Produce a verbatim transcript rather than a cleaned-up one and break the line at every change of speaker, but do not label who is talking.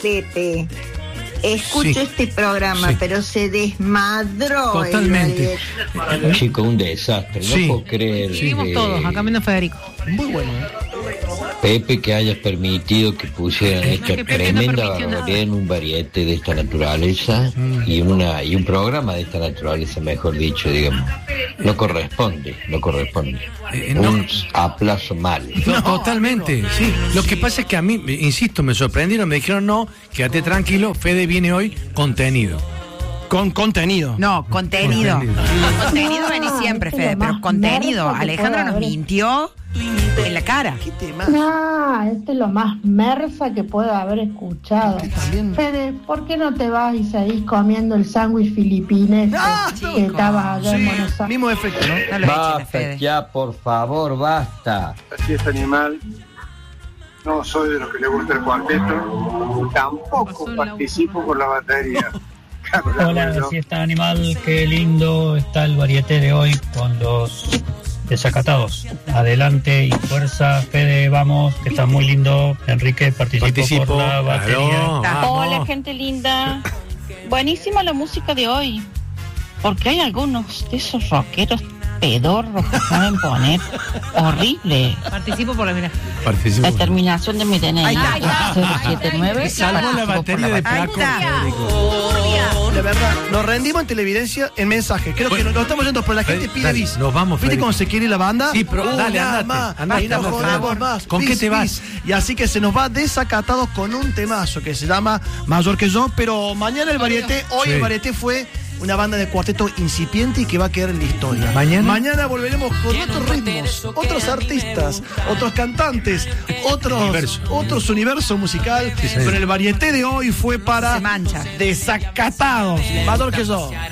Pepe. Escucho
Sí.
este programa,
Sí.
pero se desmadró.
Totalmente.
el
Chico, un desastre, no
Sí.
puedo creer
Sí.
Seguimos
que
todos, acá viendo Federico.
Muy bueno, ¿eh?
Pepe, que hayas permitido que pusieran esta
que Pepe no
tremenda
permitió nada.
barbaridad en un variete de esta naturaleza
Mm.
y una y un programa de esta naturaleza, mejor dicho, digamos. No corresponde, no corresponde.
Eh, no.
Un aplazo mal.
No, totalmente, sí. Lo que pasa es que a mí, insisto, me sorprendieron, me dijeron no, quédate tranquilo, Fede viene hoy contenido.
Con contenido.
No, contenido.
Contenido.
Contenido venís siempre,
este es
Fede,
lo
pero
más
contenido.
merda que
Alejandro
pueda
nos
haber.
mintió en la cara.
¿Qué tema?
No, este es lo más merza que puedo haber escuchado.
También.
Fede, ¿por qué no te vas y seguís comiendo el sándwich filipinés
Ah,
que
no.
estabas allá en
Sí,
Buenos Aires?
mismo efecto, ¿no?
No lo eches,
Basta
Fede.
ya, por favor, basta.
Así es, animal. No soy de los que le gusta el cuarteto. Tampoco participo por la batería.
Hola, así está Animal, qué lindo está el variete de hoy con los desacatados. Adelante y fuerza, Fede, vamos, que está muy lindo. Enrique participó
Participo,
por la batería.
claro, vamos.
Hola, gente linda. Buenísima la música de hoy. Porque hay algunos de esos rockeros pedorros que saben poner horrible.
Participo por la mira.
Participo.
La terminación de mi D N I
Ahí está, ahí está.
cero siete nueve.
Salvo la
Participo por
batería de
Ahí
Placo,
está.
Federico.
La verdad, nos rendimos en televidencia en mensaje. Creo que
Bueno.
nos, nos estamos yendo, pero la gente
Fede,
pide
dale,
bis.
nos vamos,
¿Viste
Federico.
cómo se quiere ir la banda?
Sí, pero
Uh,
dale,
nada
andate,
más.
andate,
Y no
andate,
jodamos
Federico.
más.
¿Con
Bis,
qué te vas?
bis. Y así que se nos va desacatados con un temazo que se llama Mayor que yo, pero mañana el varieté, hoy
Sí.
el varieté fue una banda de cuarteto incipiente y que va a quedar en la historia.
¿Mañana?
Mañana volveremos con otros ritmos, otros artistas, otros cantantes, otros
Universo.
otros universo musical.
Sí, señor.
Pero el varieté de hoy fue para
Se mancha.
desacatados. Mayor que yo.